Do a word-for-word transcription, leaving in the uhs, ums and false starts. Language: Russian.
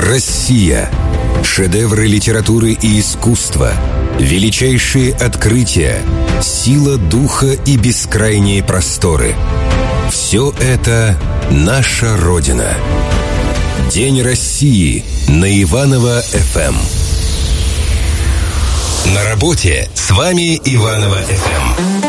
Россия. Шедевры литературы и искусства, величайшие открытия, сила духа и бескрайние просторы. Все это наша Родина. День России на Иваново-эф эм. На работе с вами Иваново-эф эм.